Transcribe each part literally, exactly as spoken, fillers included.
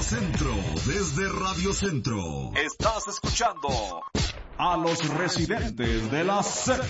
Centro, desde Radio Centro. Estás escuchando a los residentes de la Z.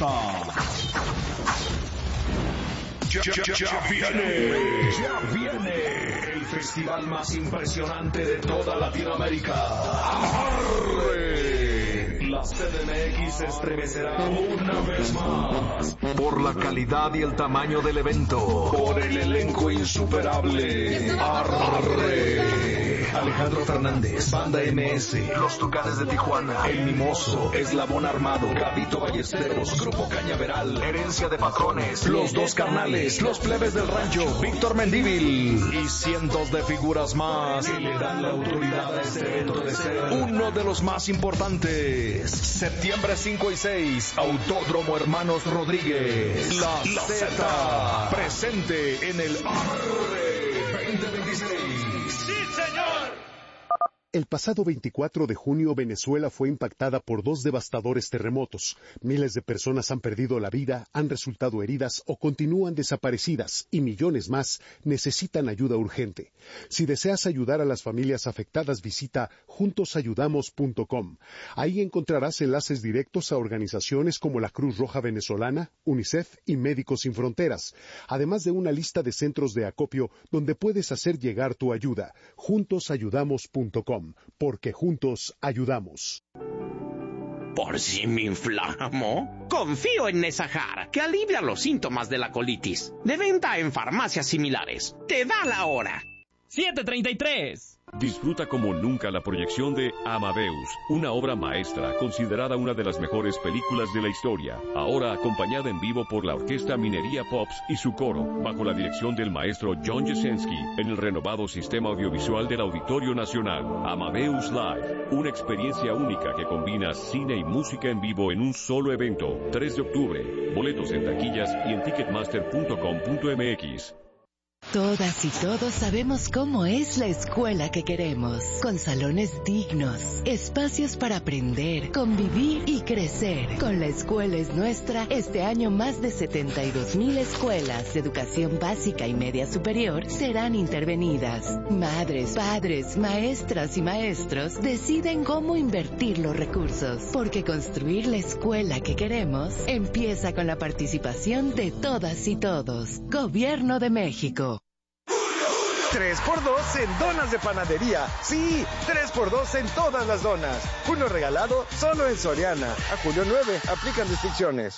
Ya, ya, ya, ya viene, ya viene el festival más impresionante de toda Latinoamérica. ¡Arre! La C D M X se estremecerá una vez más. Por la calidad y el tamaño del evento. Por el elenco insuperable. ¡Arre! Alejandro Fernández, Banda M S, Los Tucanes de Tijuana, El Mimoso, Eslabón Armado, Gabito Ballesteros, Grupo Cañaveral, Herencia de Patrones, Los Dos Carnales, Los Plebes del Rancho, Víctor Mendívil y cientos de figuras más que le dan la autoridad a este evento de ser uno de los más importantes. Septiembre cinco y seis, Autódromo Hermanos Rodríguez. La, la Z, presente en el Arre veinte veintiséis. El pasado veinticuatro de junio, Venezuela fue impactada por dos devastadores terremotos. Miles de personas han perdido la vida, han resultado heridas o continúan desaparecidas, y millones más necesitan ayuda urgente. Si deseas ayudar a las familias afectadas, visita juntos ayudamos punto com. Ahí encontrarás enlaces directos a organizaciones como la Cruz Roja Venezolana, UNICEF y Médicos Sin Fronteras, además de una lista de centros de acopio donde puedes hacer llegar tu ayuda. juntos ayudamos punto com. Porque juntos ayudamos. ¿Por si me inflamo? Confío en Nesajar, que alivia los síntomas de la colitis. De venta en farmacias similares. Te da la hora. siete treinta y tres. Disfruta como nunca la proyección de Amadeus, una obra maestra considerada una de las mejores películas de la historia, ahora acompañada en vivo por la Orquesta Minería Pops y su coro, bajo la dirección del maestro John Jesensky, en el renovado sistema audiovisual del Auditorio Nacional. Amadeus Live, una experiencia única que combina cine y música en vivo en un solo evento, tres de octubre. Boletos en taquillas y en ticketmaster punto com punto m x. Todas y todos sabemos cómo es la escuela que queremos, con salones dignos, espacios para aprender, convivir y crecer. Con La Escuela es Nuestra, este año más de setenta y dos mil escuelas de educación básica y media superior serán intervenidas. Madres, padres, maestras y maestros deciden cómo invertir los recursos, porque construir la escuela que queremos empieza con la participación de todas y todos. Gobierno de México. tres por dos en donas de panadería. Sí, tres por dos en todas las donas. Uno regalado solo en Soriana. A julio nueve, aplican restricciones.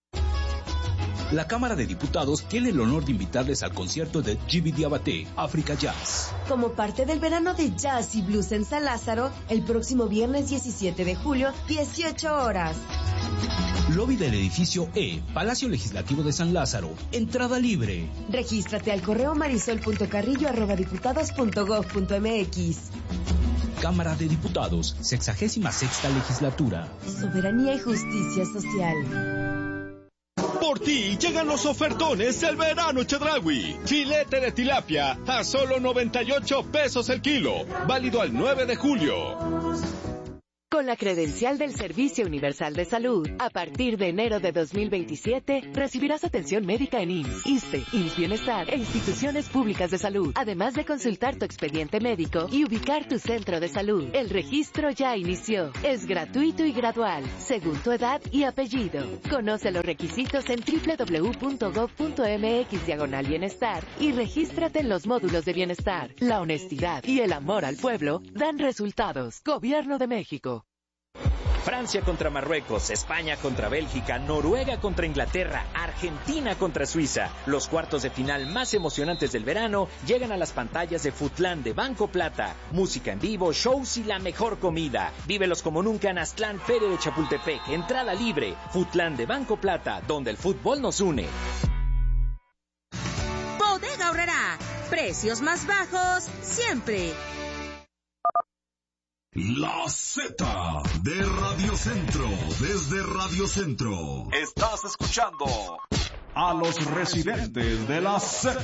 La Cámara de Diputados tiene el honor de invitarles al concierto de G B Diabaté, África Jazz. Como parte del verano de jazz y blues en San Lázaro, el próximo viernes diecisiete de julio, dieciocho horas. Lobby del edificio E, Palacio Legislativo de San Lázaro. Entrada libre. Regístrate al correo marisol punto carrillo arroba diputados punto gob punto m x. Cámara de Diputados, sexagésima sexta legislatura. Soberanía y justicia social. Por ti llegan los ofertones del verano Chedraui. Filete de tilapia a solo noventa y ocho pesos el kilo. Válido al nueve de julio. Con la credencial del Servicio Universal de Salud, a partir de enero de dos mil veintisiete, recibirás atención médica en I M S S, ISSSTE, I M S S Bienestar e instituciones públicas de salud, además de consultar tu expediente médico y ubicar tu centro de salud. El registro ya inició. Es gratuito y gradual, según tu edad y apellido. Conoce los requisitos en doble u doble u doble u punto gob punto m x diagonal bienestar y regístrate en los módulos de bienestar. La honestidad y el amor al pueblo dan resultados. Gobierno de México. Francia contra Marruecos, España contra Bélgica, Noruega contra Inglaterra, Argentina contra Suiza. Los cuartos de final más emocionantes del verano llegan a las pantallas de Futlán de Banco Plata. Música en vivo, shows y la mejor comida. Vívelos como nunca en Aztlán, Feria de Chapultepec. Entrada libre. Futlán de Banco Plata, donde el fútbol nos une. Bodega Aurrerá. Precios más bajos siempre. La Z de Radio Centro, desde Radio Centro. Estás escuchando a los residentes de la Z.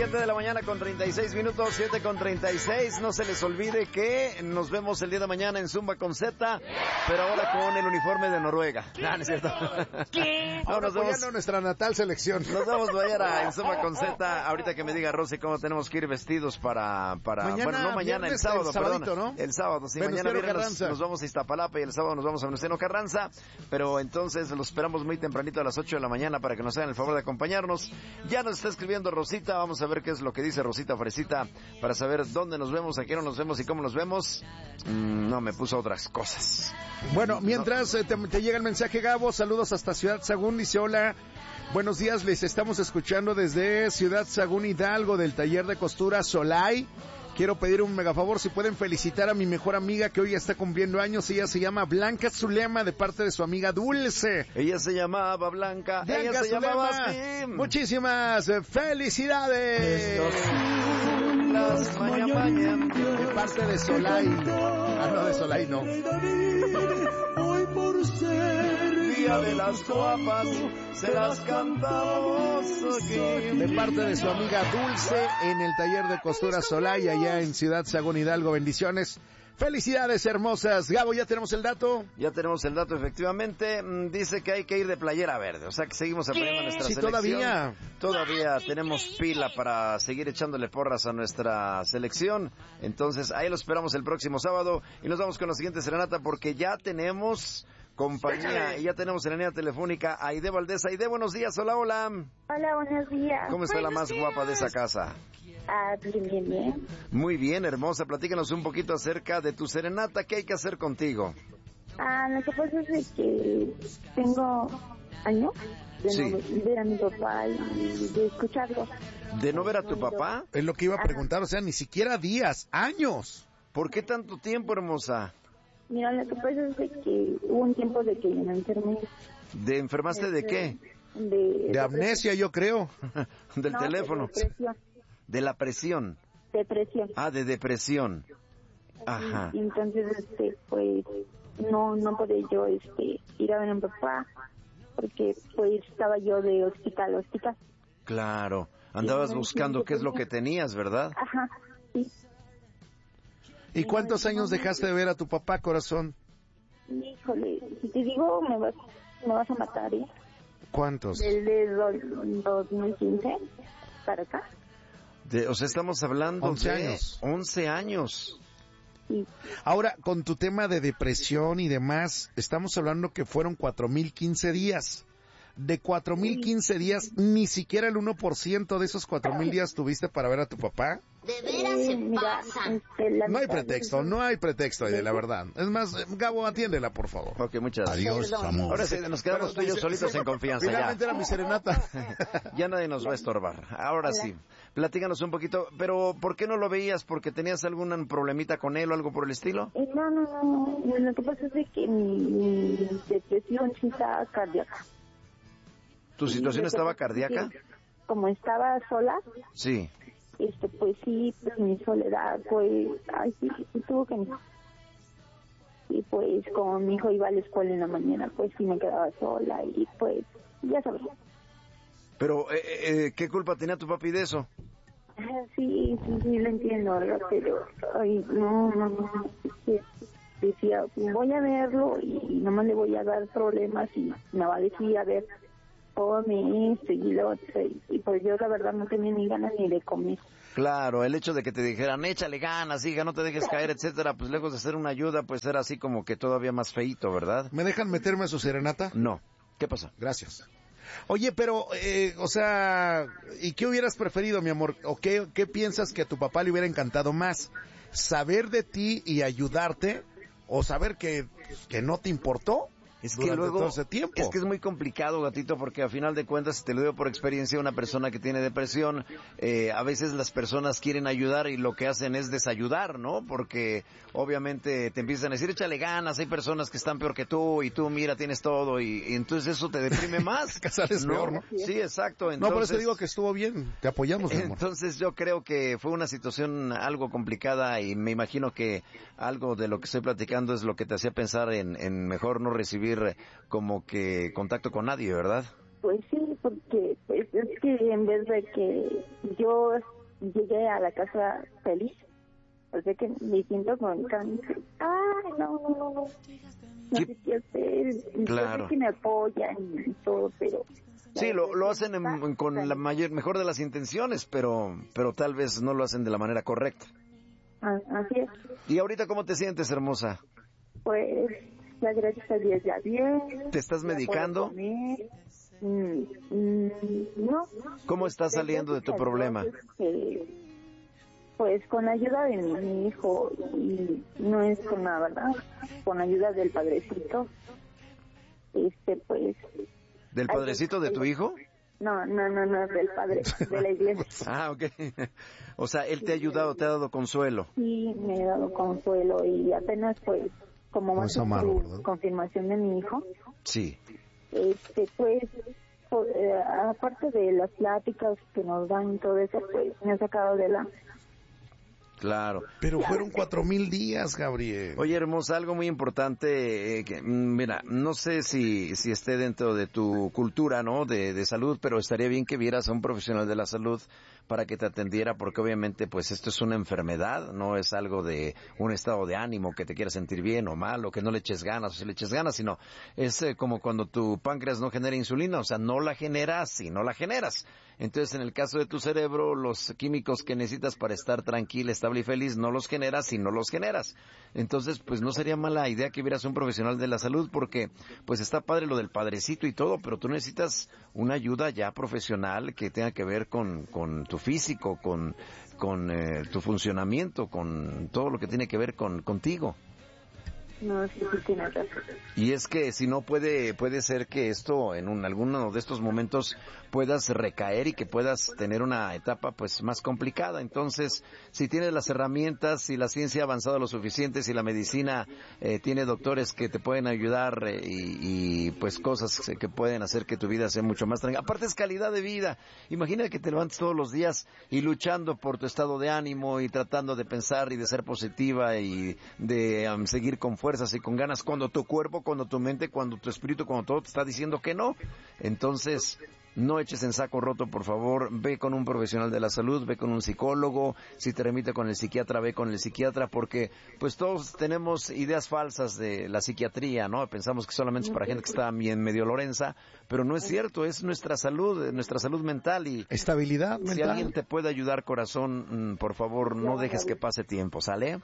siete de la mañana con treinta y seis minutos, siete con treinta y seis. No se les olvide que nos vemos el día de mañana en Zumba con Z, pero ahora con el uniforme de Noruega. No, no es cierto. ¿Qué? No, Ahora nos vemos apoyando nuestra natal selección. Nos vemos mañana en Zumba con Z. Ahorita que me diga Rosy cómo tenemos que ir vestidos para... para mañana, bueno, no mañana, el sábado, el sabadito, perdón. ¿no? El sábado, sí. Venustiano Mañana viernes nos, Carranza. nos vamos a Iztapalapa y el sábado nos vamos a Venustiano Carranza. Pero entonces los esperamos muy tempranito a las ocho de la mañana para que nos hagan el favor de acompañarnos. Ya nos está escribiendo Rosita. Vamos a ver qué es lo que dice Rosita Fresita para saber dónde nos vemos, a qué hora nos vemos y cómo nos vemos. Mm, no, me puso otras cosas. Bueno, mientras eh, te, te llega el mensaje, Gabo, saludos hasta Ciudad Sagún, dice hola, buenos días, les estamos escuchando desde Ciudad Sagún Hidalgo, del taller de costura Solay. Quiero pedir un mega favor, si pueden felicitar a mi mejor amiga que hoy ya está cumpliendo años. Ella se llama Blanca Zulema, de parte de su amiga Dulce. Ella se llamaba Blanca, Blanca ella se Zulema. llamaba Spim. Muchísimas felicidades. Las maña, maña. De parte de Solay. Ah, no, de Solay no. Hoy por ser Día de las guapas, se las cantamos aquí. De parte de su amiga Dulce, en el taller de costura Solay, allá en Ciudad Sagún Hidalgo. Bendiciones. Felicidades, hermosas. Gabo, ¿ya tenemos el dato? Ya tenemos el dato, efectivamente. Mm, Dice que hay que ir de playera verde. O sea, que seguimos apoyando a nuestra Sí, selección. todavía. Todavía tenemos pila para seguir echándole porras a nuestra selección. Entonces, ahí lo esperamos el próximo sábado. Y nos vamos con la siguiente serenata porque ya tenemos compañía. Y ya tenemos en la línea telefónica a Aide Valdés. Aide, buenos días. Hola, hola. Hola, buenos días. ¿Cómo está la más guapa de esa casa? Ah, bien, bien, bien. Muy bien, hermosa. Platícanos un poquito acerca de tu serenata. ¿Qué hay que hacer contigo? Ah, lo que pasa es que tengo años de Sí. no ver a mi papá y de escucharlo. ¿De no ver a tu papá? Es lo que iba a preguntar, o sea, ni siquiera días, años. ¿Por qué tanto tiempo, hermosa? Mira, lo que pasa es de que hubo un tiempo de que me enfermé. ¿De enfermaste de qué? De, De amnesia, yo creo. Del No, teléfono. De depresión. De la presión. Depresión. Ah, de depresión. Ajá. Y entonces, este, pues, no, no podía yo, este, ir a ver a mi papá, porque, pues, estaba yo de hospital a hospital. Claro. Andabas Sí, buscando sí, qué es lo sí. que tenías, ¿verdad? Ajá, sí. ¿Y cuántos años dejaste de ver a tu papá, corazón? Híjole, si te digo, me vas, me vas a matar, ¿eh? ¿Cuántos? Desde do- dos mil quince para acá. De, o sea, estamos hablando once de años. once años. Ahora, con tu tema de depresión y demás, estamos hablando que fueron cuatro mil quince días. De cuatro mil quince días, ni siquiera el uno por ciento de esos cuatro mil días tuviste para ver a tu papá. De veras se pasan. No hay pretexto, no hay pretexto, Aide, la verdad. Es más, eh, Gabo, atiéndela, por favor. Ok, muchas gracias. Adiós, amor. Ahora sí, nos quedamos tú y yo solitos en confianza. Finalmente ya. era mi serenata. Ya nadie nos va a estorbar. Ahora sí. Platícanos un poquito. Pero, ¿por qué no lo veías? ¿Porque tenías algún problemita con él o algo por el estilo? Eh, No, no, no, no. Lo que pasa es de que mi, mi depresión sí está cardíaca. ¿Tu situación estaba cardíaca? Como estaba sola, Sí. este, pues sí, pues mi soledad, pues, ay, sí, sí tuvo que... Y pues, como mi hijo iba a la escuela en la mañana, pues sí me quedaba sola y pues, ya sabes. Pero, eh, eh, ¿qué culpa tenía tu papi de eso? Ah, Sí, sí, sí, lo entiendo, ¿verdad? Pero, ay, no, no, no, sí, decía, voy a verlo y nomás le voy a dar problemas y me va a decir, a ver, come esto y lo otro, y, y pues yo la verdad no tenía ni ganas ni de comer. Claro, el hecho de que te dijeran, échale ganas, hija, no te dejes caer, etcétera, pues lejos de ser una ayuda, pues era así como que todavía más feíto, ¿verdad? ¿Me dejan meterme a su serenata? No. ¿Qué pasó? Gracias. Oye, pero, eh, o sea, ¿y qué hubieras preferido, mi amor? ¿O qué, qué piensas que a tu papá le hubiera encantado más? ¿Saber de ti y ayudarte? ¿O saber que, que no te importó? Es que durante luego, todo ese tiempo. es que es muy complicado, gatito, porque a final de cuentas, te lo digo por experiencia, una persona que tiene depresión, eh, a veces las personas quieren ayudar y lo que hacen es desayudar, ¿no? Porque obviamente te empiezan a decir, échale ganas, hay personas que están peor que tú y tú, mira, tienes todo y, y entonces eso te deprime más. Que sales peor, ¿no? Sí, exacto. Entonces, No, por eso digo que estuvo bien, te apoyamos, mi amor. Entonces yo creo que fue una situación algo complicada y me imagino que algo de lo que estoy platicando es lo que te hacía pensar en, en mejor no recibir como que contacto con nadie, ¿verdad? Pues sí, porque pues es que en vez de que yo llegué a la casa feliz, o sea que me siento con cáncer. Ay, no, no, no, no. No sé qué hacer. Claro. Sé que me apoyan y todo, pero... Sí, lo, lo hacen en, con la mayor, mejor de las intenciones, pero, pero tal vez no lo hacen de la manera correcta. Ah, así es. ¿Y ahorita cómo te sientes, hermosa? Pues, ya gracias a Dios ya bien. ¿Te estás medicando? Mm, mm, no. ¿Cómo estás saliendo de tu problema? Eh, pues con ayuda de mi hijo, y no es con nada, ¿verdad? Con ayuda del padrecito. Este, pues... ¿Del padrecito de tu hijo? No, no, no, no, del padre, de la iglesia. Ah, ok. O sea, él te ha ayudado, te ha dado consuelo. Sí, me ha dado consuelo y apenas pues, como más no su confirmación de mi hijo. Sí. Este, pues, pues eh, aparte de las pláticas que nos dan y todo eso, pues me ha sacado de la... Claro. Pero fueron cuatro mil días, Gabriel. Oye, hermosa, algo muy importante, eh, que, mira, no sé si, si esté dentro de tu cultura, ¿no?, de, de salud, pero estaría bien que vieras a un profesional de la salud para que te atendiera, porque obviamente, pues, esto es una enfermedad, no es algo de un estado de ánimo que te quieras sentir bien o mal, o que no le eches ganas, o si le eches ganas, sino es eh, como cuando tu páncreas no genera insulina, o sea, no la generas y no la generas. Entonces, en el caso de tu cerebro, los químicos que necesitas para estar tranquila, estable y feliz, no los generas y no los generas. Entonces, pues no sería mala idea que vieras a un profesional de la salud, porque pues está padre lo del padrecito y todo, pero tú necesitas una ayuda ya profesional que tenga que ver con, con tu físico, con, con eh, tu funcionamiento, con todo lo que tiene que ver con contigo. No, sí, sí tienes razón. Y es que si no puede puede ser que esto en un, alguno de estos momentos puedas recaer y que puedas tener una etapa pues más complicada. Entonces, si tienes las herramientas, si la ciencia ha avanzado lo suficiente, si la medicina eh, tiene doctores que te pueden ayudar eh, y, y pues cosas que pueden hacer que tu vida sea mucho más tranquila. Aparte es calidad de vida. Imagina que te levantes todos los días y luchando por tu estado de ánimo y tratando de pensar y de ser positiva y de um, seguir con fuerzas y con ganas, cuando tu cuerpo, cuando tu mente, cuando tu espíritu, cuando todo te está diciendo que no. Entonces, no eches en saco roto, por favor, ve con un profesional de la salud, ve con un psicólogo, si te remite con el psiquiatra, ve con el psiquiatra, porque pues todos tenemos ideas falsas de la psiquiatría, ¿no? Pensamos que solamente es para gente que está bien medio lorenza, pero no es cierto, es nuestra salud, nuestra salud mental y... Estabilidad mental. Si alguien te puede ayudar, corazón, por favor, no dejes que pase tiempo, ¿sale?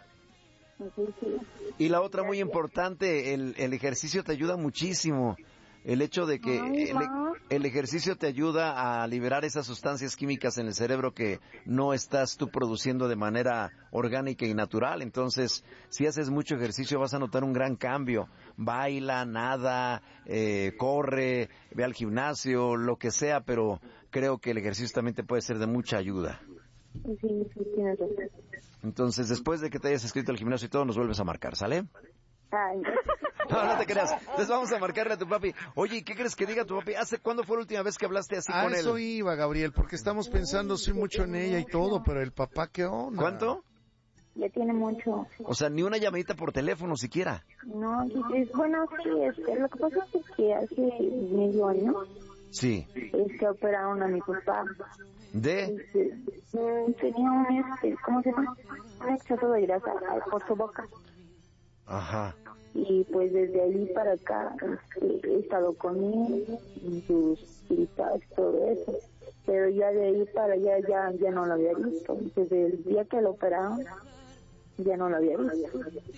Y la otra muy importante, el, el ejercicio te ayuda muchísimo. El hecho de que el, el ejercicio te ayuda a liberar esas sustancias químicas en el cerebro que no estás tú produciendo de manera orgánica y natural. Entonces, si haces mucho ejercicio vas a notar un gran cambio. Baila, nada, eh, corre, ve al gimnasio, lo que sea, pero creo que el ejercicio también te puede ser de mucha ayuda. Sí, sí, tienes razón. Entonces, después de que te hayas inscrito al gimnasio y todo, nos vuelves a marcar, ¿sale? Ay, no, no te creas. Entonces vamos a marcarle a tu papi. Oye, ¿qué crees que diga tu papi? ¿Hace cuándo fue la última vez que hablaste así ah, con él? A eso iba, Gabriel, porque estamos pensando, sí, mucho en ella y todo, pero el papá, ¿qué onda? ¿Cuánto? Ya tiene mucho. O sea, ni una llamadita por teléfono siquiera. No, es, bueno, sí, este, lo que pasa es que hace medio año... Sí. Es que operaron a mi papá. ¿De? Este, tenía un, este, ¿cómo se llama? Un exceso de grasa por su boca. Ajá. Y pues desde ahí para acá este, he estado con él, y sus citas, todo eso. Pero ya de ahí para allá ya, ya no lo había visto. Desde el día que lo operaron, ya no lo había visto.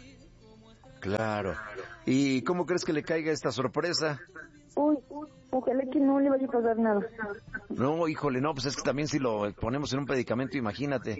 Claro. ¿Y cómo crees que le caiga esta sorpresa? Uy, ojalá que no le vaya a pasar nada. No, híjole, no, pues es que también si lo ponemos en un medicamento, imagínate.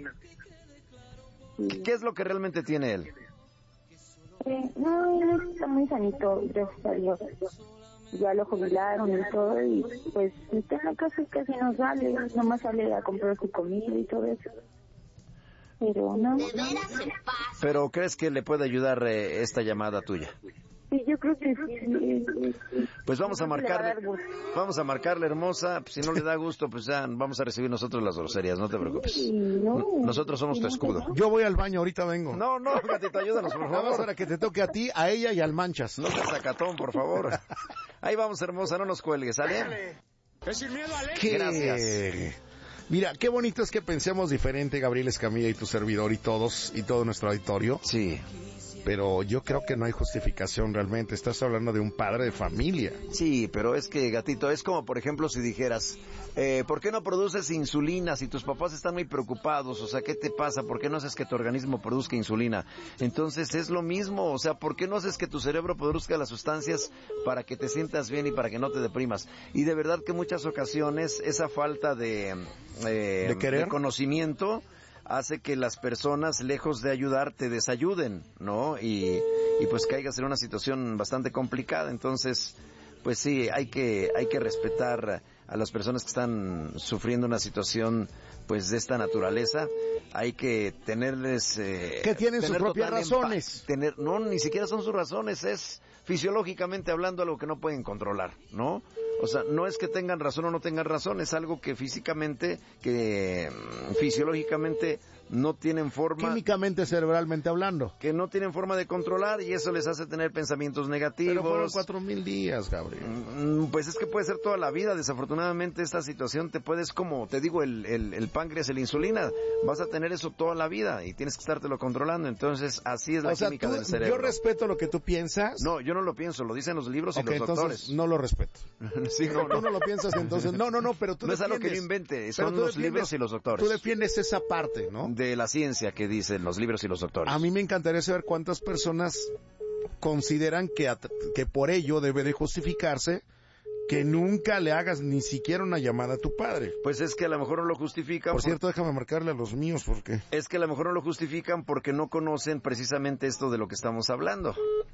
¿Qué, qué es lo que realmente tiene él? Eh, no, él está muy sanito, gracias a Dios. Ya lo jubilaron y todo, y pues está en la casa y casi no sale, nomás sale a comprar su comida y todo eso. Pero no. ¿Pero crees que le puede ayudar eh, esta llamada tuya? Sí, yo creo que sí. Pues vamos a marcarle, vamos a marcarle, hermosa. Si no le da gusto, pues ya vamos a recibir nosotros las groserías, no te preocupes. Nosotros somos tu escudo. Yo voy al baño, ahorita vengo. No, no, gatito, ayúdanos, por favor. Vamos para que te toque a ti, a ella y al Manchas. No seas sacatón, por favor. Ahí vamos, hermosa, no nos cuelgues, ¿sale? Es sin miedo al éxito. Gracias. Mira, qué bonito es que pensemos diferente, Gabriel Escamilla y tu servidor y todos, y todo nuestro auditorio. Sí. Pero yo creo que no hay justificación realmente. Estás hablando de un padre de familia. Sí, pero es que, gatito, es como, por ejemplo, si dijeras, eh, ¿por qué no produces insulina si tus papás están muy preocupados? O sea, ¿qué te pasa? ¿Por qué no haces que tu organismo produzca insulina? Entonces, es lo mismo. O sea, ¿por qué no haces que tu cerebro produzca las sustancias para que te sientas bien y para que no te deprimas? Y de verdad que en muchas ocasiones esa falta de, eh, ¿De querer? de conocimiento hace que las personas, lejos de ayudar, te desayuden, ¿no? Y, y pues caigas en una situación bastante complicada. Entonces, pues sí, hay que, hay que respetar a las personas que están sufriendo una situación, pues, de esta naturaleza. Hay que tenerles... Eh, que tienen sus propias razones. Empa- tener, no, ni siquiera son sus razones, es fisiológicamente hablando algo que no pueden controlar, ¿no? O sea, no es que tengan razón o no tengan razón, es algo que físicamente, que fisiológicamente no tienen forma... Químicamente, cerebralmente hablando. Que no tienen forma de controlar y eso les hace tener pensamientos negativos. Pero fueron cuatro mil días, Gabriel. Pues es que puede ser toda la vida. Desafortunadamente esta situación te puedes, como te digo, el, el, el páncreas, la insulina, vas a tener eso toda la vida y tienes que estártelo controlando. Entonces, así es la o sea, química tú, del cerebro. Yo respeto lo que tú piensas. No, yo no lo pienso, lo dicen los libros y okay, los doctores. Entonces no lo respeto. Sí, no, no. Tú no lo piensas, entonces... No, no, no, pero tú no defiendes... es algo que yo invente, son los libros y los doctores. Tú defiendes esa parte, ¿no? De la ciencia que dicen los libros y los doctores. A mí me encantaría saber cuántas personas consideran que, que por ello debe de justificarse que nunca le hagas ni siquiera una llamada a tu padre. Pues es que a lo mejor no lo justifican. Por, por cierto, déjame marcarle a los míos, porque... Es que a lo mejor no lo justifican porque no conocen precisamente esto de lo que estamos hablando.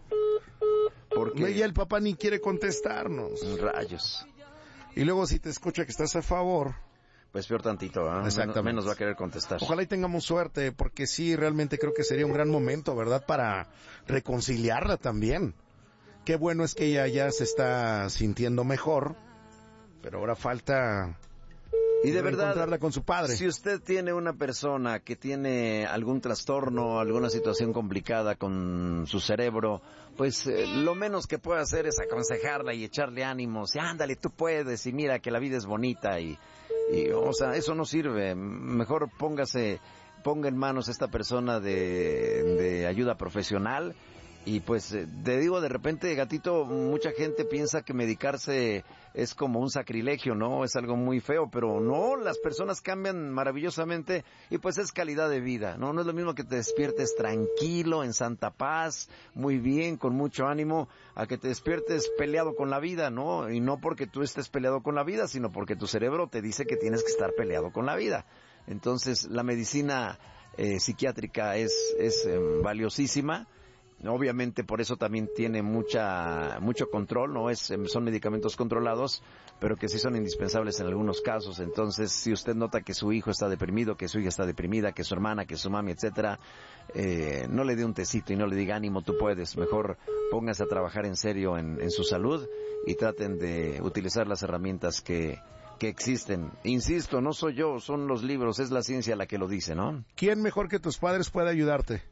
Porque... Y el papá ni quiere contestarnos. Rayos. Y luego si te escucha que estás a favor... Pues peor tantito, ¿eh? Exactamente. Menos, menos va a querer contestar. Ojalá y tengamos suerte, porque sí, realmente creo que sería un gran momento, ¿verdad? Para reconciliarla también. Qué bueno es que ella ya se está sintiendo mejor, pero ahora falta... Y de verdad, encontrarla con su padre. Si usted tiene una persona que tiene algún trastorno, alguna situación complicada con su cerebro, pues eh, lo menos que puede hacer es aconsejarla y echarle ánimos. Y ándale, tú puedes, y mira que la vida es bonita. Y, y o sea, eso no sirve. Mejor póngase, ponga en manos a esta persona de, de ayuda profesional. Y pues, eh, te digo, de repente, gatito, mucha gente piensa que medicarse es como un sacrilegio, ¿no? Es algo muy feo, pero no, las personas cambian maravillosamente y pues es calidad de vida, ¿no? No es lo mismo que te despiertes tranquilo, en santa paz, muy bien, con mucho ánimo, a que te despiertes peleado con la vida, ¿no? Y no porque tú estés peleado con la vida, sino porque tu cerebro te dice que tienes que estar peleado con la vida. Entonces, la medicina eh, psiquiátrica es, es eh, valiosísima. Obviamente por eso también tiene mucha mucho control, no es son medicamentos controlados, pero que sí son indispensables en algunos casos. Entonces, si usted nota que su hijo está deprimido, que su hija está deprimida, que su hermana, que su mami, etcétera, eh, no le dé un tecito y no le diga ánimo, tú puedes. Mejor póngase a trabajar en serio en, en su salud y traten de utilizar las herramientas que que existen. Insisto, no soy yo, son los libros, es la ciencia la que lo dice, ¿no? ¿Quién mejor que tus padres puede ayudarte?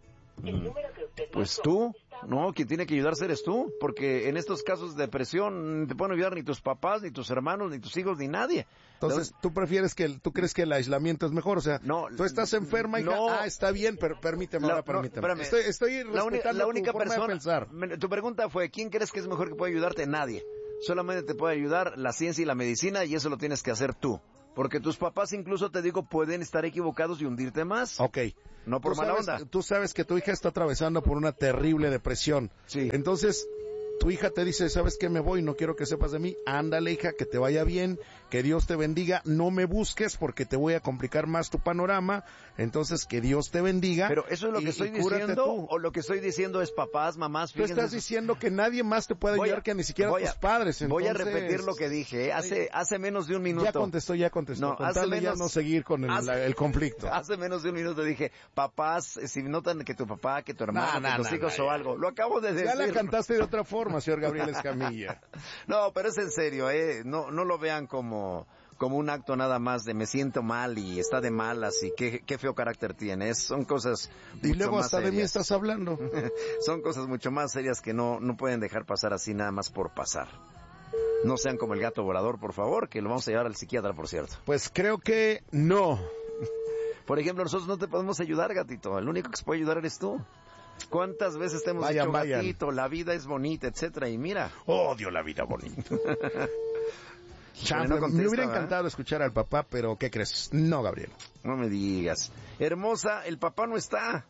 Pues tú, no, quien tiene que ayudarse eres tú, porque en estos casos de depresión no te pueden ayudar ni tus papás, ni tus hermanos, ni tus hijos, ni nadie. Entonces, ¿tú prefieres que, el, tú crees que el aislamiento es mejor? O sea, no, tú estás enferma y no, ah, está bien, pero permíteme, la, ahora permíteme. No, estoy, estoy la, uni, la única tu forma persona, de pensar. Tu pregunta fue, ¿quién crees que es mejor que puede ayudarte? Nadie. Solamente te puede ayudar la ciencia y la medicina y eso lo tienes que hacer tú. Porque tus papás, incluso te digo, pueden estar equivocados y hundirte más. Ok. No por mala onda. Tú sabes que tu hija está atravesando por una terrible depresión. Sí. Entonces, tu hija te dice, ¿sabes qué? Me voy, no quiero que sepas de mí. Ándale, hija, que te vaya bien, que Dios te bendiga. No me busques porque te voy a complicar más tu panorama. Entonces, que Dios te bendiga. Pero eso es lo que y, estoy y diciendo, tú. o lo que estoy diciendo es papás, mamás, fíjense. Tú estás diciendo que nadie más te puede voy ayudar a, que ni siquiera a, tus padres. Entonces, voy a repetir lo que dije, ¿eh? hace, hace menos de un minuto. Ya contestó, ya contestó. No, Con hace tal de menos, ya no seguir con el, hace, la, el conflicto. Hace menos de un minuto dije, papás, si notan que tu papá, que tu hermano, nah, que tus nah, hijos nah, o ya. algo, lo acabo de decir. Ya la cantaste de otra forma, señor Gabriel Escamilla. No, pero es en serio, eh, no, no lo vean como, como un acto nada más de me siento mal y está de malas y qué, qué feo carácter tienes. Son cosas y mucho luego más hasta serias. de mí estás hablando. Son cosas mucho más serias que no, no pueden dejar pasar así nada más por pasar. No sean como el gato volador, por favor, que lo vamos a llevar al psiquiatra, por cierto. Pues creo que no. Por ejemplo, nosotros no te podemos ayudar, gatito. El único que se puede ayudar eres tú. ¿Cuántas veces te hemos vayan, dicho, vayan. gatito, la vida es bonita, etcétera? Y mira. Odio la vida bonita. Chale, no contesta, me hubiera ¿verdad? encantado escuchar al papá, pero ¿qué crees? No, Gabriel. No me digas. Hermosa, el papá no está.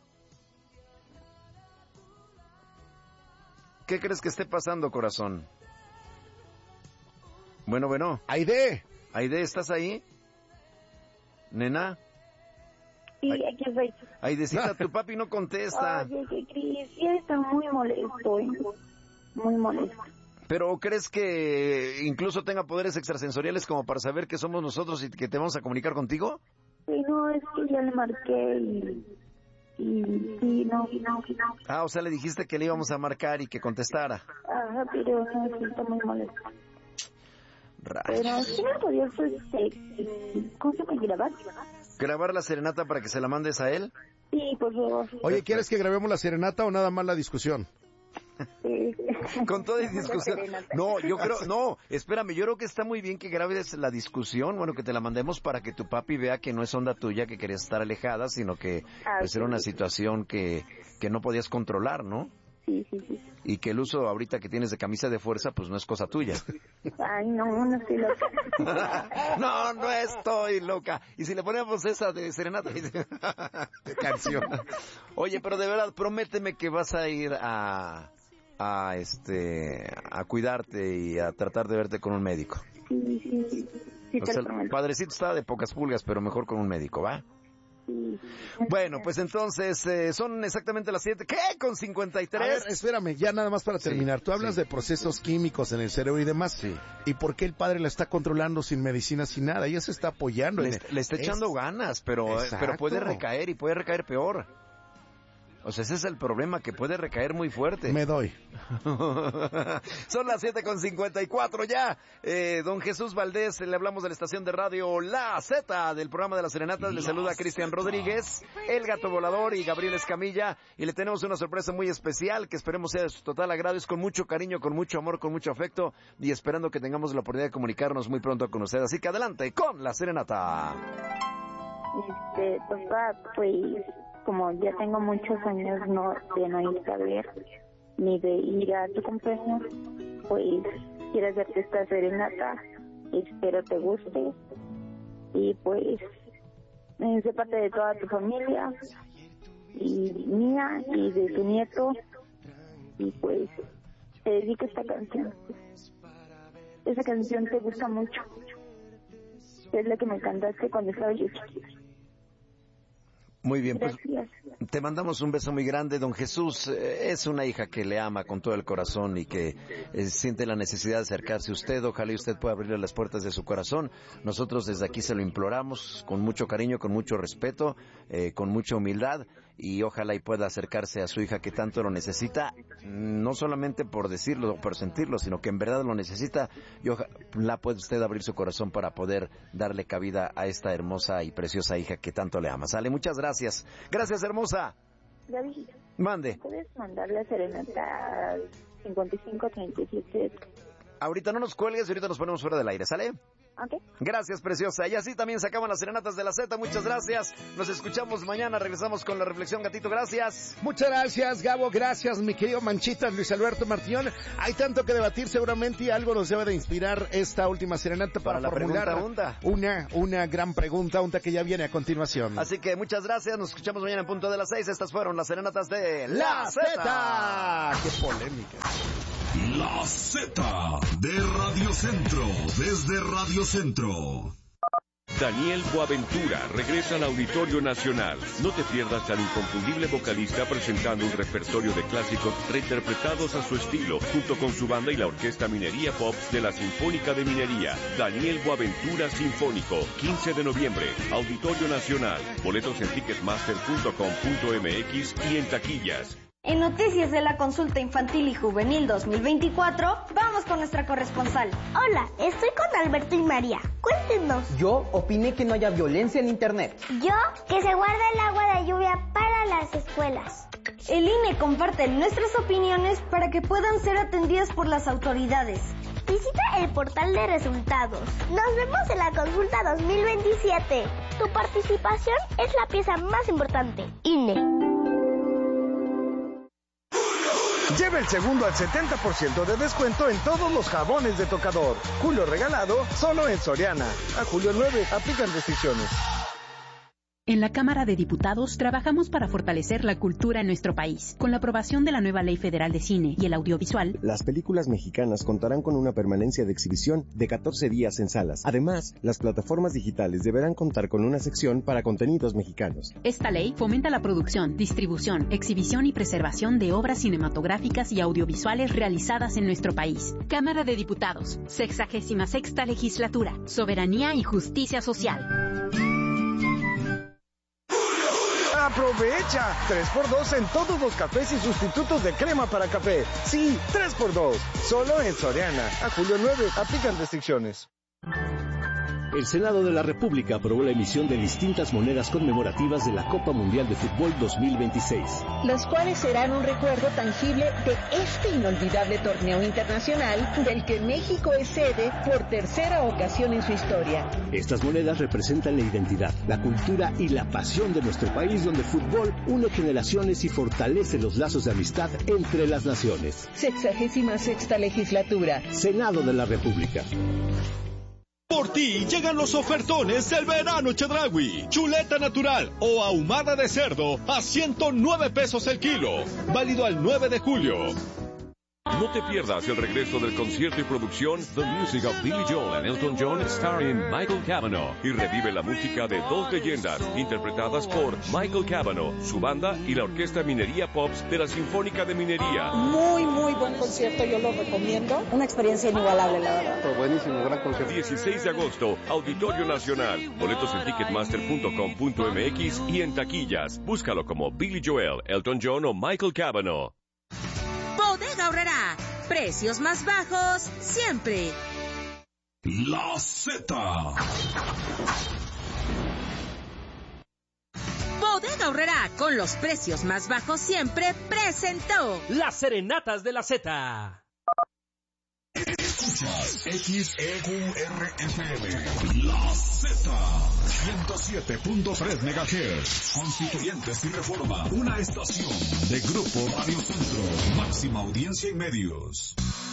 ¿Qué crees que esté pasando, corazón? Bueno, bueno. Aide. Aide, ¿estás ahí? Nena. Sí, aquí estoy. Aidecita, tu papi no contesta. Oye, ¿qué crees? Sí, está muy molesto, ¿eh? Muy molesto. ¿Pero crees que incluso tenga poderes extrasensoriales como para saber que somos nosotros y que te vamos a comunicar contigo? Sí, no, es que ya le marqué y... Y sí, no, no, no. Ah, o sea, le dijiste que le íbamos a marcar y que contestara. Ajá, pero no, sí, está muy molesto. Rayos. Pero sí me podías, este, ¿cómo se llama? ¿Grabar? ¿Grabar la serenata para que se la mandes a él? Sí, por favor. Oye, ¿quieres que grabemos la serenata o nada más la discusión? Sí. Con toda discusión. No, yo creo, no, espérame, yo creo que está muy bien que grabes la discusión, bueno, que te la mandemos para que tu papi vea que no es onda tuya, que querías estar alejada, sino que Ah, pues sí. era una situación que, que no podías controlar, ¿no? Sí, sí, sí. Y que el uso ahorita que tienes de camisa de fuerza, pues no es cosa tuya. Ay, no, no estoy loca. No, no estoy loca. Y si le ponemos esa de serenata de canción. Oye, pero de verdad, prométeme que vas a ir a, a este, a cuidarte y a tratar de verte con un médico. Sí, sí, sí. Sí, O te sea, lo el prometo. padrecito está de pocas pulgas, pero mejor con un médico, ¿va? Bueno, pues entonces eh, son exactamente las siete. ¿Qué? ¿Con cincuenta y tres? A ver, espérame, ya nada más para terminar. Sí, Tú hablas sí. de procesos químicos en el cerebro y demás. Sí. ¿Y por qué el padre la está controlando sin medicina, sin nada? Ella se está apoyando. Le, en est- le está echando es- ganas, pero, eh, Exacto. pero puede recaer y puede recaer peor. O sea, ese es el problema, que puede recaer muy fuerte. Me doy. Son las siete con cincuenta y cuatro ya. Eh, don Jesús Valdés, le hablamos de la estación de radio La Z del programa de las serenatas. Le saluda Cristian Rodríguez, el gato volador y Gabriel Escamilla. Y le tenemos una sorpresa muy especial que esperemos sea de su total agrado. Es con mucho cariño, con mucho amor, con mucho afecto y esperando que tengamos la oportunidad de comunicarnos muy pronto con usted. Así que adelante con la serenata. Este, papá, pues, como ya tengo muchos años no de no ir a ver, ni de ir a tu cumpleaños, pues, quiero hacerte esta serenata, espero te guste, y pues, eh, sé parte de toda tu familia, y mía, y de tu nieto, y pues, te dedico esta canción. Esa canción te gusta mucho. Es la que me cantaste cuando estaba yo chiquita. Muy bien, pues Gracias. te mandamos un beso muy grande, don Jesús. Eh, es una hija que le ama con todo el corazón y que eh, siente la necesidad de acercarse a usted. Ojalá y usted pueda abrirle las puertas de su corazón. Nosotros desde aquí se lo imploramos con mucho cariño, con mucho respeto, eh, con mucha humildad, y ojalá y pueda acercarse a su hija que tanto lo necesita, no solamente por decirlo o por sentirlo, sino que en verdad lo necesita, y ojalá pueda usted abrir su corazón para poder darle cabida a esta hermosa y preciosa hija que tanto le ama. Sale, muchas gracias. Gracias, hermosa. David, Mande. ¿puedes mandar la serenata al cincuenta y cinco treinta y siete? Ahorita no nos cuelgues y ahorita nos ponemos fuera del aire, ¿sale? Ok. Gracias, preciosa. Y así también se acaban las serenatas de la Z. Muchas gracias. Nos escuchamos mañana. Regresamos con la reflexión, gatito. Gracias. Muchas gracias, Gabo. Gracias, mi querido Manchitas, Luis Alberto Martillón. Hay tanto que debatir seguramente y algo nos debe de inspirar esta última serenata para, Para la formular pregunta unta. una una gran pregunta unta que ya viene a continuación. Así que muchas gracias. Nos escuchamos mañana en punto de las seis. Estas fueron las serenatas de La La Z. Z. ¡Qué polémica! La Z de Radio Centro, desde Radio Centro. Daniel Boaventura regresa al Auditorio Nacional. No te pierdas al inconfundible vocalista presentando un repertorio de clásicos reinterpretados a su estilo, junto con su banda y la Orquesta Minería Pops de la Sinfónica de Minería. Daniel Boaventura Sinfónico, quince de noviembre, Auditorio Nacional. Boletos en ticketmaster punto com punto m x y en taquillas. En Noticias de la Consulta Infantil y Juvenil dos mil veinticuatro, vamos con nuestra corresponsal. Hola, estoy con Alberto y María. Cuéntenos. Yo opiné que no haya violencia en Internet. Yo, que se guarde el agua de lluvia para las escuelas. El I N E comparte nuestras opiniones para que puedan ser atendidas por las autoridades. Visita el portal de resultados. Nos vemos en la consulta dos mil veintisiete. Tu participación es la pieza más importante. I N E. Lleva el segundo al setenta por ciento de descuento en todos los jabones de tocador. Julio regalado, solo en Soriana. A julio nueve, aplican restricciones. En la Cámara de Diputados trabajamos para fortalecer la cultura en nuestro país. Con la aprobación de la nueva Ley Federal de Cine y el Audiovisual, las películas mexicanas contarán con una permanencia de exhibición de catorce días en salas. Además, las plataformas digitales deberán contar con una sección para contenidos mexicanos. Esta ley fomenta la producción, distribución, exhibición y preservación de obras cinematográficas y audiovisuales realizadas en nuestro país. Cámara de Diputados, sexagésima sexta legislatura, soberanía y justicia social. ¡Aprovecha! tres por dos en todos los cafés y sustitutos de crema para café. Sí, tres por dos. Solo en Soriana. A julio nueve, aplican restricciones. El Senado de la República aprobó la emisión de distintas monedas conmemorativas de la Copa Mundial de Fútbol dos mil veintiséis. Los cuales serán un recuerdo tangible de este inolvidable torneo internacional del que México es sede por tercera ocasión en su historia. Estas monedas representan la identidad, la cultura y la pasión de nuestro país, donde el fútbol une generaciones y fortalece los lazos de amistad entre las naciones. Sexagésima sexta legislatura. Senado de la República. Por ti llegan los ofertones del verano Chedraui. Chuleta natural o ahumada de cerdo a ciento nueve pesos el kilo. Válido al nueve de julio. No te pierdas el regreso del concierto y producción The Music of Billy Joel and Elton John starring Michael Cavanaugh, y revive la música de dos leyendas interpretadas por Michael Cavanaugh, su banda y la Orquesta Minería Pops de la Sinfónica de Minería. Muy, muy buen concierto, yo lo recomiendo. Una experiencia inigualable, la verdad. Fue buenísimo, gran concierto. dieciséis de agosto, Auditorio Nacional. Boletos en ticketmaster punto com punto m x y en taquillas. Búscalo como Billy Joel, Elton John o Michael Cavanaugh. Bodega Aurrerá, precios más bajos siempre. La Z. Bodega Aurrerá, con los precios más bajos siempre, presentó Las Serenatas de la Z. Escuchas X E U R F M, La Z, ciento siete punto tres megahertz, Constituyentes y Reforma, una estación de Grupo Radio Centro, máxima audiencia en medios.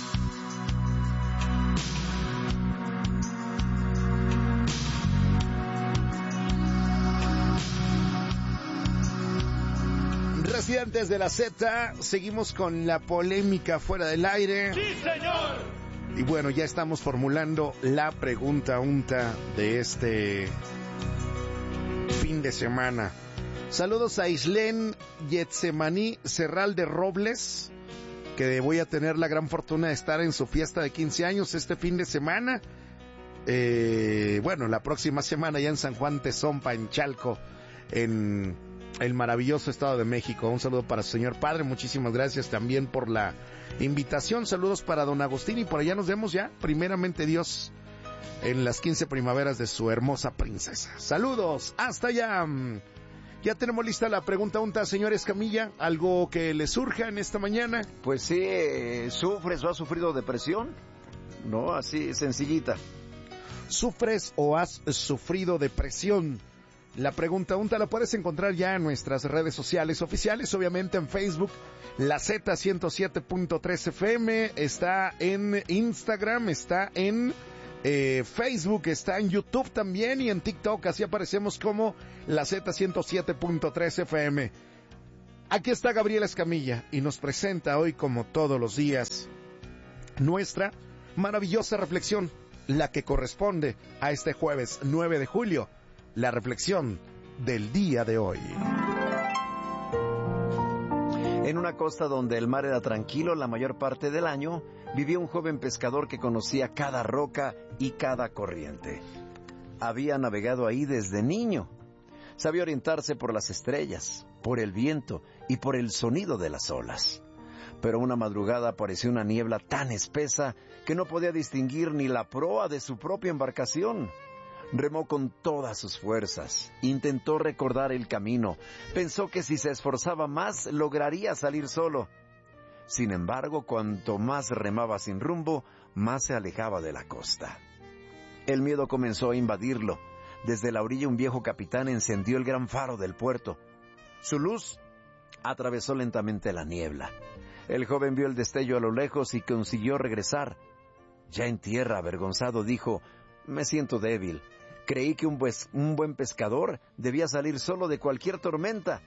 Residentes de la Z, seguimos con la polémica fuera del aire. ¡Sí, señor! Y bueno, ya estamos formulando la pregunta unta de este fin de semana. Saludos a Islén Yetsemaní Serral de Robles, que voy a tener la gran fortuna de estar en su fiesta de quince años este fin de semana. Eh, bueno, la próxima semana ya en San Juan Tezompa, en Chalco, en el maravilloso Estado de México. Un saludo para su señor padre, muchísimas gracias también por la invitación. Saludos para don Agustín, y por allá nos vemos ya, primeramente Dios, en las quince primaveras de su hermosa princesa. Saludos, hasta allá. Ya tenemos lista la pregunta unta, señor Escamilla. ¿Algo que le surja en esta mañana? Pues sí, eh, ¿sufres o has sufrido depresión? No, así sencillita. ¿Sufres o has sufrido depresión? La pregunta unta la puedes encontrar ya en nuestras redes sociales oficiales, obviamente en Facebook, la Z ciento siete punto tres F M, está en Instagram, está en eh, Facebook, está en YouTube también y en TikTok, así aparecemos como la Z ciento siete punto tres F M. Aquí está Gabriela Escamilla y nos presenta hoy, como todos los días, nuestra maravillosa reflexión, la que corresponde a este jueves nueve de julio. La reflexión del día de hoy. En una costa donde el mar era tranquilo la mayor parte del año, vivía un joven pescador que conocía cada roca y cada corriente. Había navegado ahí desde niño. Sabía orientarse por las estrellas, por el viento y por el sonido de las olas. Pero una madrugada apareció una niebla tan espesa que no podía distinguir ni la proa de su propia embarcación. Remó con todas sus fuerzas, intentó recordar el camino, pensó que si se esforzaba más lograría salir solo. Sin embargo, cuanto más remaba sin rumbo, más se alejaba de la costa. El miedo comenzó a invadirlo. Desde la orilla un viejo capitán encendió el gran faro del puerto. Su luz atravesó lentamente la niebla. El joven vio el destello a lo lejos y consiguió regresar. Ya en tierra, avergonzado, dijo: «Me siento débil. Creí que un, pues, un buen pescador debía salir solo de cualquier tormenta».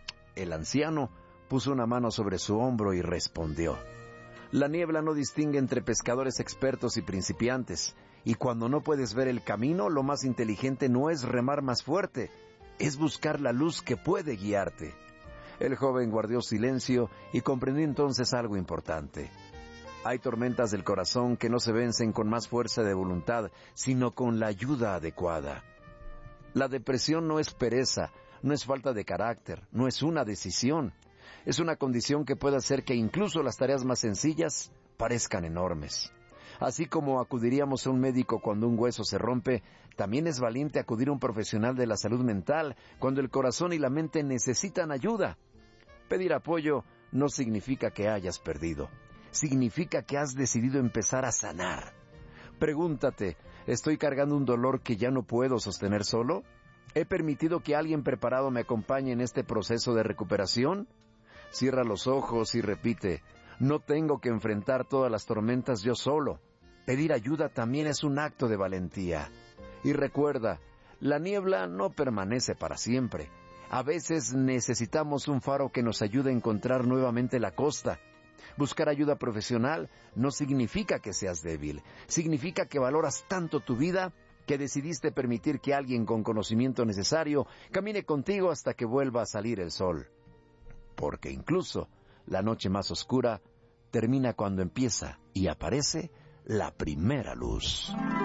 El anciano puso una mano sobre su hombro y respondió: «La niebla no distingue entre pescadores expertos y principiantes, y cuando no puedes ver el camino, lo más inteligente no es remar más fuerte, es buscar la luz que puede guiarte». El joven guardó silencio y comprendió entonces algo importante. Hay tormentas del corazón que no se vencen con más fuerza de voluntad, sino con la ayuda adecuada. La depresión no es pereza, no es falta de carácter, no es una decisión. Es una condición que puede hacer que incluso las tareas más sencillas parezcan enormes. Así como acudiríamos a un médico cuando un hueso se rompe, también es valiente acudir a un profesional de la salud mental cuando el corazón y la mente necesitan ayuda. Pedir apoyo no significa que hayas perdido. Significa que has decidido empezar a sanar. Pregúntate, ¿estoy cargando un dolor que ya no puedo sostener solo? ¿He permitido que alguien preparado me acompañe en este proceso de recuperación? Cierra los ojos y repite: no tengo que enfrentar todas las tormentas yo solo. Pedir ayuda también es un acto de valentía. Y recuerda, la niebla no permanece para siempre. A veces necesitamos un faro que nos ayude a encontrar nuevamente la costa. Buscar ayuda profesional no significa que seas débil. Significa que valoras tanto tu vida que decidiste permitir que alguien con conocimiento necesario camine contigo hasta que vuelva a salir el sol. Porque incluso la noche más oscura termina cuando empieza y aparece la primera luz.